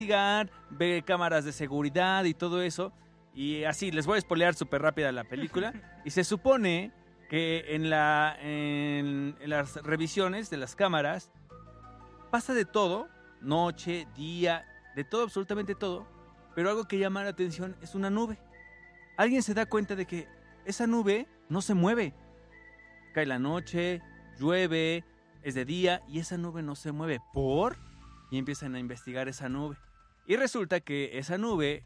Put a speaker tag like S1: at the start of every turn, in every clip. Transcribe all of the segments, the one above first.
S1: investigar, ve cámaras de seguridad y todo eso. Y así, les voy a spoilear súper rápida la película. Y se supone que en las revisiones de las cámaras pasa de todo, noche, día, de todo, absolutamente todo. Pero algo que llama la atención es una nube. Alguien se da cuenta de que esa nube no se mueve. Cae la noche, llueve, es de día y esa nube no se mueve. ¿Por? Y empiezan a investigar esa nube. Y resulta que esa nube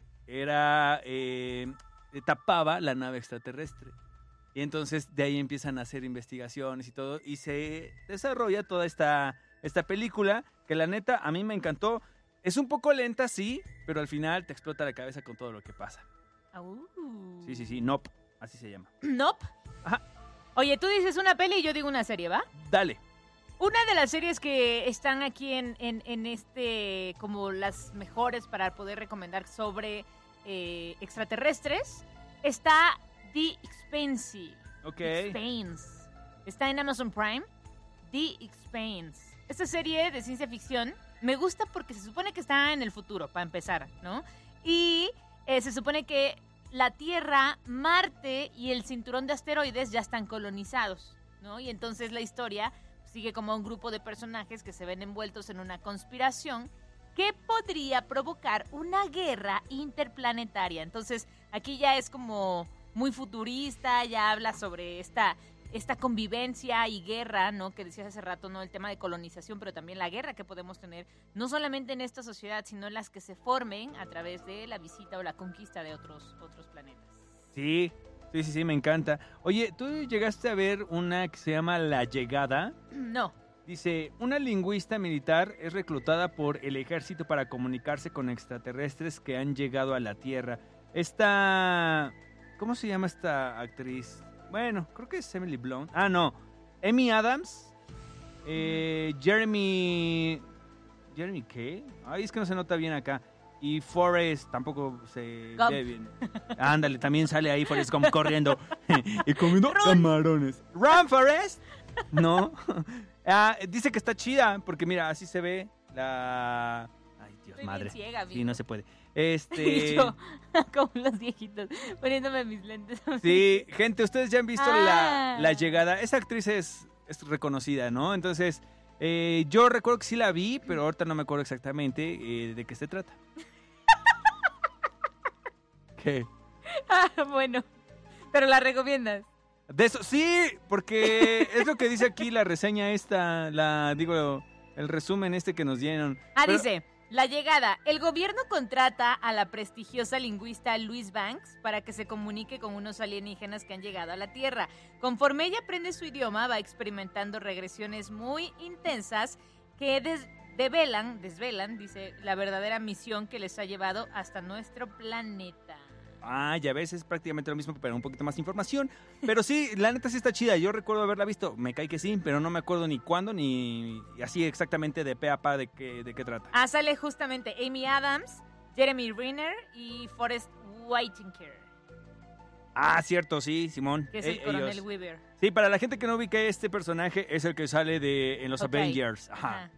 S1: tapaba la nave extraterrestre. Y entonces de ahí empiezan a hacer investigaciones y todo. Y se desarrolla toda esta película que la neta a mí me encantó. Es un poco lenta, sí, pero al final te explota la cabeza con todo lo que pasa. Sí, Nope, así se llama.
S2: ¿Nope?
S1: Ajá.
S2: Oye, tú dices una peli y yo digo una serie, ¿va?
S1: Dale.
S2: Una de las series que están aquí en como las mejores para poder recomendar sobre extraterrestres, está The Expanse.
S1: Ok.
S2: Expanse. Está en Amazon Prime. The Expanse. Esta serie de ciencia ficción me gusta porque se supone que está en el futuro, para empezar, ¿no? Y se supone que la Tierra, Marte y el cinturón de asteroides ya están colonizados, ¿no? Y entonces la historia sigue como un grupo de personajes que se ven envueltos en una conspiración que podría provocar una guerra interplanetaria. Entonces aquí ya es como muy futurista, ya habla sobre esta convivencia y guerra, ¿no? Que decías hace rato, ¿no? El tema de colonización, pero también la guerra que podemos tener, no solamente en esta sociedad, sino en las que se formen a través de la visita o la conquista de otros planetas.
S1: Sí, me encanta. Oye, ¿tú llegaste a ver una que se llama La Llegada?
S2: No.
S1: Dice, una lingüista militar es reclutada por el ejército para comunicarse con extraterrestres que han llegado a la Tierra. ¿Cómo se llama esta actriz? Bueno, creo que es Emily Blunt. Ah, no. Amy Adams. Jeremy ¿qué? Ay, es que no se nota bien acá. Y Forrest tampoco se ve bien. Ándale, también sale ahí Forrest Gump corriendo y comiendo camarones. ¡Run, Forrest! No. Dice que está chida, porque mira, así se ve la... Ay, Dios,
S2: Estoy
S1: madre.
S2: bien ciega, amigo.
S1: Sí, no se puede.
S2: Y yo, como los viejitos, poniéndome mis lentes.
S1: Sí, gente, ustedes ya han visto la Llegada. Esa actriz es reconocida, ¿no? Entonces, yo recuerdo que sí la vi, pero ahorita no me acuerdo exactamente de qué se trata. ¿Qué?
S2: Bueno, pero la recomiendas.
S1: De eso, sí, porque es lo que dice aquí la reseña esta, el resumen que nos dieron.
S2: Dice... La Llegada. El gobierno contrata a la prestigiosa lingüista Louise Banks para que se comunique con unos alienígenas que han llegado a la Tierra. Conforme ella aprende su idioma, va experimentando regresiones muy intensas que desvelan, dice, la verdadera misión que les ha llevado hasta nuestro planeta.
S1: Ya ves, es prácticamente lo mismo, pero un poquito más información. Pero sí, la neta sí está chida. Yo recuerdo haberla visto. Me cae que sí, pero no me acuerdo ni cuándo, ni así exactamente de pe a pa de qué trata.
S2: Sale justamente Amy Adams, Jeremy Renner y Forrest Whitaker.
S1: Cierto, sí, Simón.
S2: Que es el coronel Weaver.
S1: Sí, para la gente que no ubica este personaje, es el que sale en los Avengers. Ajá.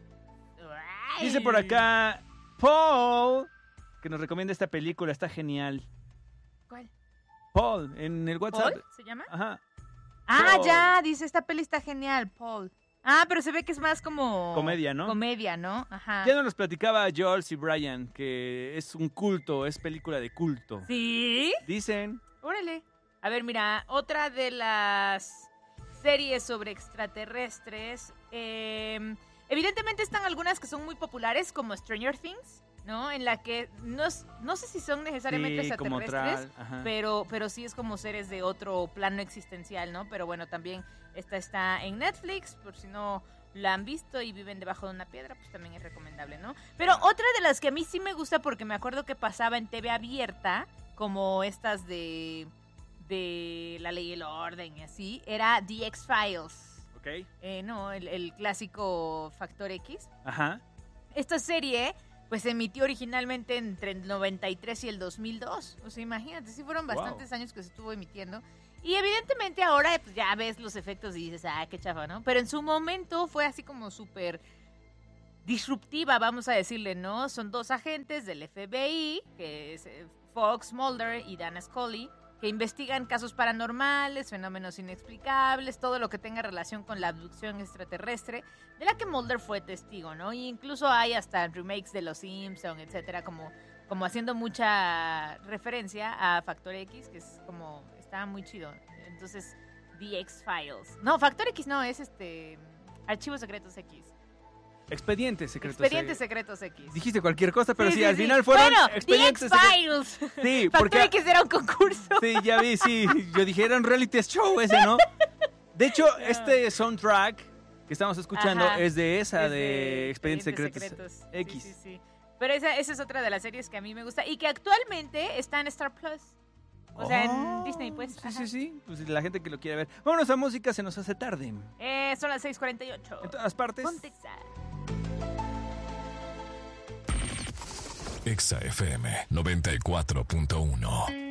S1: Dice por acá, Paul, que nos recomienda esta película. Está genial.
S2: ¿Cuál?
S1: Paul, en el WhatsApp.
S2: ¿Paul se llama?
S1: Ajá.
S2: Paul. Ya, dice, esta peli está genial, Paul. Pero se ve que es más como...
S1: Comedia, ¿no?
S2: Comedia, ¿no? Ajá.
S1: Ya nos platicaba Jules y Brian que es un culto, es película de culto.
S2: ¿Sí?
S1: Dicen.
S2: Órale. A ver, mira, otra de las series sobre extraterrestres. Evidentemente están algunas que son muy populares, como Stranger Things, ¿no? En la que no sé si son necesariamente extraterrestres, pero sí es como seres de otro plano existencial, ¿no? Pero bueno, también esta está en Netflix, por si no la han visto y viven debajo de una piedra, pues también es recomendable, ¿no? Pero otra de las que a mí sí me gusta, porque me acuerdo que pasaba en TV abierta, como estas de La Ley y el Orden y así, era The X-Files.
S1: Ok.
S2: No, el clásico Factor X.
S1: Ajá.
S2: Esta serie pues se emitió originalmente entre el 93 y el 2002. O sea, imagínate, sí fueron bastantes años que se estuvo emitiendo. Y evidentemente ahora pues ya ves los efectos y dices, qué chafa, ¿no? Pero en su momento fue así como súper disruptiva, vamos a decirle, ¿no? Son 2 agentes del FBI, que es Fox Mulder y Dana Scully, que investigan casos paranormales, fenómenos inexplicables, todo lo que tenga relación con la abducción extraterrestre, de la que Mulder fue testigo, ¿no? Y incluso hay hasta remakes de Los Simpson, etcétera, como haciendo mucha referencia a Factor X, que es como, está muy chido. Entonces, The X-Files. No, Factor X no, es Archivos Secretos X.
S1: Expedientes Secretos
S2: Secretos X.
S1: Dijiste cualquier cosa, pero sí, al final fueron Expedientes
S2: X-Files.
S1: Sí,
S2: Factor
S1: porque
S2: X era un concurso.
S1: Sí, ya vi, sí. Yo dije, era un reality show ese, ¿no? De hecho, este soundtrack que estamos escuchando es de esa, de Expedientes Secretos X.
S2: Sí. Pero esa es otra de las series que a mí me gusta y que actualmente está en Star Plus. O sea, en Disney, pues.
S1: Sí. Pues la gente que lo quiere ver. Vámonos a música, se nos hace tarde.
S2: Son las 6:48.
S1: En todas partes.
S2: Ponte Exa.
S3: Exa FM 94.1.